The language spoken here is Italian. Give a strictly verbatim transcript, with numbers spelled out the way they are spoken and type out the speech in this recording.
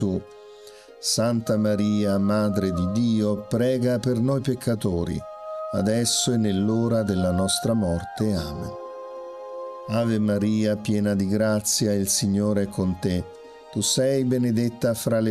Gesù. Santa Maria, Madre di Dio, prega per noi peccatori, adesso e nell'ora della nostra morte. Amen. Ave Maria, piena di grazia, il Signore è con te. Tu sei benedetta fra le